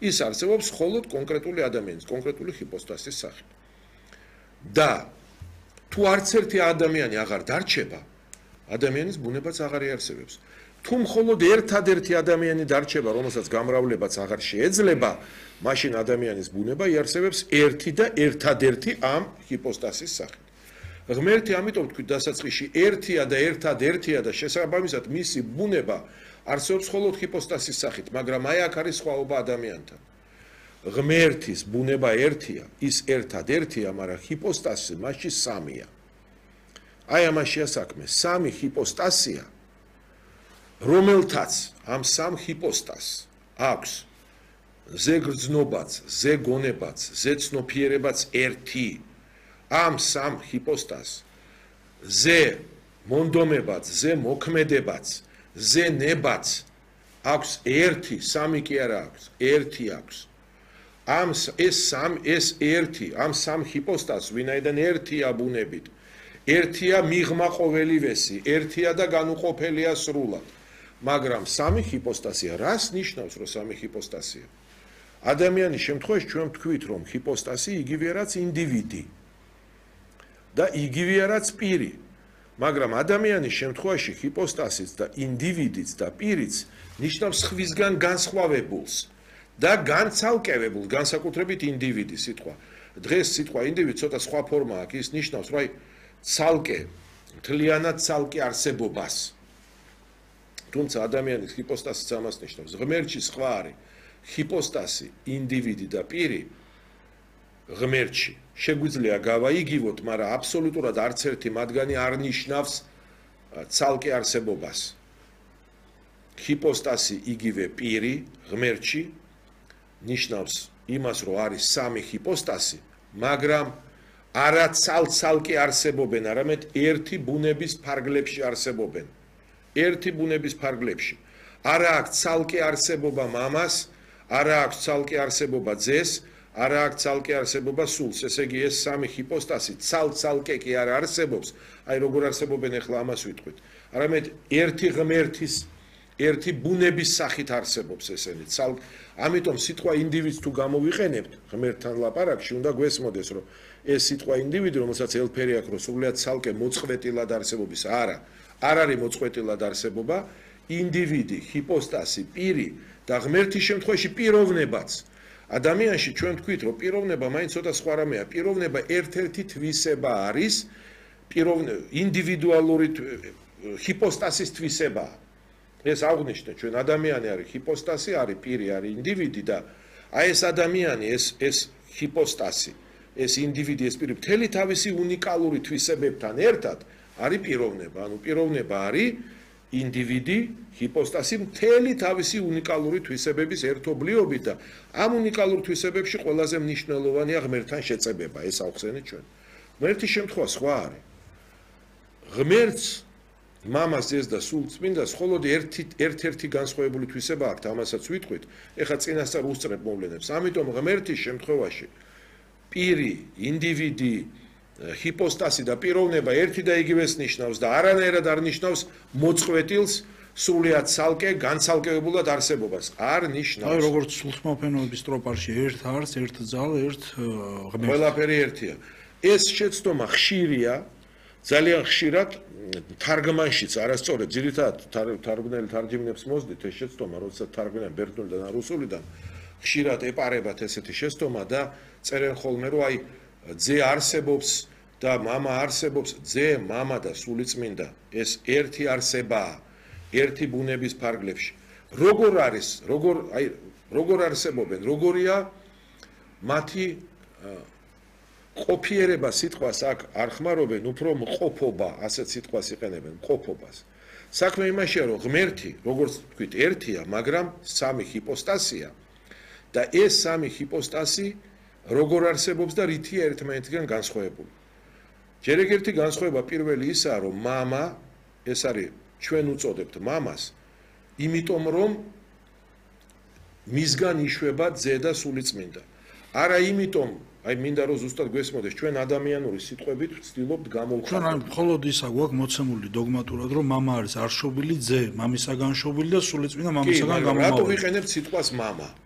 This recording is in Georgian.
ის არსებობს მხოლოდ კონკრეტული ადამიანის, კონკრეტული ჰიპოსტასის სახით. და თუ არც ერთი ადამიანი აღარ დარჩება, ადამიანის ბუნებაც აღარ იარსებებს. თუ მხოლოდ ერთადერთი ადამიანი დარჩება, რომელსაც გამრავლებაც აღარ შეეძლება, მაშინ ადამიანის ბუნება იარსებებს ერთი და ერთადერთი ამ ჰიპოსტასის სახით. ღმერთი ამიტომ თქვით დასაწყისში ერთია და ერთადერთია და შესაბამისად მისი ბუნება არსებობს მხოლოდ ჰიპოსტასის სახით, მაგრამ აი აქ არის სხვაობა ადამიანთან. ღმერთის ბუნება ერთია, ის ერთადერთია, მაგრამ ჰიპოსტასი მასში სამია. აი ამაშია საქმე, სამი ჰიპოსტასია, რომელთაც ამ სამ ჰიპოსტასს აქვს ზე გრძნობაც, ზე გონებაც, ზე ცნობიერებაც ერთი. ამ სამ ჰიპოსტასს ზე მონდომებაც, ზე მოქმედებაც, ზე ნებაც აქვს ერთი, სამი კი არა აქვს, ერთი აქვს. ეს ერთი, ამ სამ ჰიპოსტასს ვინაიდან ერთია ბუნებით, ერთია მიღმა ყოველივესი, ერთია და განუყოფელია სრულად. მაგრამ სამი ჰიპოსტასია, რას ნიშნავს, რომ სამი ჰიპოსტასია? ადამიანის შემთხვევაში ჩვენ ვთქვით, რომ ჰიპოსტასი იგივეა რაც ინდივიდი და იგივეა რაც პირი. მაგრამ ადამიანის შემთხვევაში ჰიპოსტასიც და ინდივიდიც და პირიც ნიშნავს სხვისგან განსხვავებულს და განცალკევებულ, განსაკუთრებით ინდივიდი სიტყვა. დღეს სიტყვა ინდივიდი ცოტა სხვა ფორმა აქვს, ის ნიშნავს, რომ ცალკე, მთლიანად ცალკე არსებობას. თუმცა ადამიანის ჰიპოსტასიც ამას ნიშნავს. ღმერთში სხვა არის ჰიპოსტასი, ინდივიდი და პირი. ღმერთში შეგვიძლია გავაიგივოთ, მაგრამ აბსოლუტურად არც ერთი მათგანი არ ნიშნავს ცალკე არსებობას. ჰიპოსტასი იგივე პირი ღმერთში ნიშნავს იმას, რომ არის სამი ჰიპოსტასი, მაგრამ არა ცალკე არსებობენ, არამედ ერთი ბუნების ფარგლებში არსებობენ. ერთი ბუნების ფარგლებში. არა აქვს ცალკე არსებობა მამას, არა აქვს ცალკე არსებობა ძეს, არა აქვს ცალკე არსებობა სულს. ესე იგი ეს სამი ჰიპოსტასი ცალკე კი არ არსებობს. აი როგორ არსებობენ ახლა ამას ვიტყვით. არამედ ერთი ღმერთის, ერთი ბუნების სახით არსებობს ესენი. ამიტომ სიტყვა ინდივიდს თუ გამოვიყენებთ ღმერთთან ლაპარაკში, უნდა გვესმოდეს, რომ ეს სიტყვა ინდივიდი, რომელსაც ელფერი აქვს, რომ სრულიად ცალკე მოწყვეტილად არსებობის, არ არის მოწყვეტილად არსებობა, ინდივიდი, ჰიპოსტასი, პირი და ღმერთის შემთხვევაში პიროვნებაც. ადამიანში ჩვენ ვთქვით, რომ პიროვნება მაინც ცოტა სხვა რამეა. პიროვნება ერთ-ერთი თვისება არის, ინდივიდუალური ჰიპოსტასის თვისება. ეს აღვნიშნეთ, ჩვენ ადამიანი არის ჰიპოსტასი, არის პირი, არის ინდივიდი და აი ეს ადამიანი, ეს ჰიპოსტასი, ეს ინდივიდი, ეს პირი მთელი თავისი უნიკალური თვისებებთან ერთად არის პიროვნება. ანუ პიროვნება არის ინდივიდი, ჰიპოსტასი მთელი თავისი უნიკალური თვისებების ერთობლიობით და ამ უნიკალურ თვისებებში ყველაზე მნიშვნელოვანია ღმერთთან შეწებება, ეს ავხსენეთ ჩვენ. ღმერთის შემთხვევა სხვა არის. ღმერთს მამას ძეს და სულწმინდას მხოლოდ ერთ-ერთი განსხვავებული თვისება აქვს, ამასაც ვიტყვით. ეხლა წინასწარ უსწრებ მოვლენებს. ამიტომ ღმერთის შემთხვევაში პირი, ინდივიდი, ჰიპოსტასი და პიროვნება ერთი და იგივეს ნიშნავს და არანაირად არ ნიშნავს მოწყვეტილს, სრულიად ცალკე, განცალკევებულად არსებობას. არ ნიშნავს. აი როგორც სულთმოფენოების ტროპარში ერთ არს, ერთ ძალ, ერთ ღმერთი. ყველაფერი ერთია. ეს შეცდომა ხშირია, ძალიან ხშირად თარგმანშიც არასწორად, ძირითადად თარგმნელი თარგმნებს მოსდით ეს შეცდომა, როდესაც თარგმნიან ბერძნულიდან და რუსულიდან, ხშირად ეპარებათ ესეთი შეცდომა და წერენ ხოლმე, რომ აი ძე არსებობს და მამა არსებობს, ძე, მამა და სულიწმინდა, ეს ერთი არსებაა, ერთი ბუნების ფარგლებში. როგორ არის, როგორ არსებობენ, როგორია მათი ყოფიერება სიტყვას აქ არ ხმარობენ, უფრო მყოფობა, ასეთ სიტყვას იყენებენ, მყოფობას. საქმე იმაშია, რომ ღმერთი, როგორც ვთქვით, ერთია, მაგრამ სამი ჰიპოსტასია და ეს სამი ჰიპოსტასი როგორ არსებობს და რითია ერთმანეთიდან განსხვავებული. ჯერ ერთი განსხვავება პირველი ისაა, რომ მამა, ეს არის ჩვენ უწოდებთ მამას, იმიტომ რომ მისგან იშვება ძე და სულიწმინდა. არა იმიტომ, აი მინდა რომ ზუსტად გვესმოდეს, ჩვენ ადამიანური სიტყვებით ვცდილობთ გამოვხატოთ. ჩვენ მხოლოდ ისა გვაქვს მოცემული დოგმატურად, რომ მამა არის არშობილი ძე, მამისაგან შობილი და სულიწმინდა მამისაგან გამომავალი. რატო ვიყენებთ სიტყვას მამა?